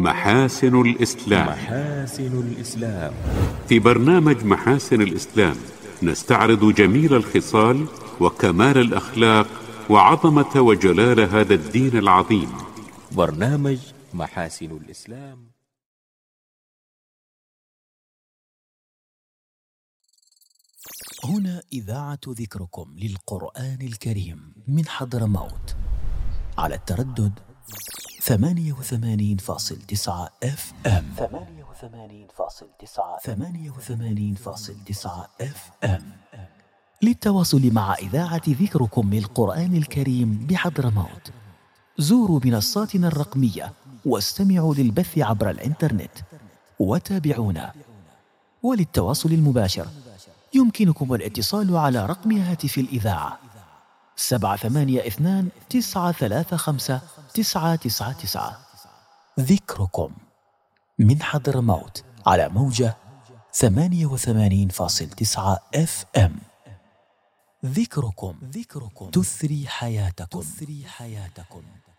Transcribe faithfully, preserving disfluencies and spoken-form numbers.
محاسن الإسلام. محاسن الإسلام. في برنامج محاسن الإسلام نستعرض جميل الخصال وكمال الأخلاق وعظمة وجلال هذا الدين العظيم. برنامج محاسن الإسلام. هنا إذاعة ذكركم للقرآن الكريم من حضرموت على التردد ثمانية وثمانين فاصل تسعة اف ام ثمانية وثمانين فاصل تسعة ثمانية وثمانين فاصل تسعة اف ام. للتواصل مع إذاعة ذكركم للقرآن الكريم بحضرموت زوروا منصاتنا الرقمية واستمعوا للبث عبر الإنترنت وتابعونا. وللتواصل المباشر يمكنكم الاتصال على رقم هاتف الإذاعة سبعة ثمانية اثنان تسعة ثلاثة خمسة تسعة تسعة تسعة. ذكركم من حضرموت على موجة ثمانية وثمانين فاصل تسعة اف ام. ذكركم ذكركم تثري حياتكم تثري حياتكم.